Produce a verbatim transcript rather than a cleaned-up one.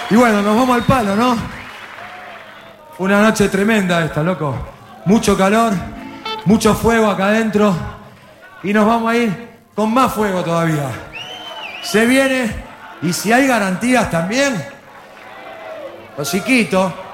Y bueno, nos vamos al palo, ¿no? Una noche tremenda esta, loco. Mucho calor, mucho fuego acá adentro. Y nos vamos a ir con más fuego todavía. Se viene, y si hay garantías también, los chiquitos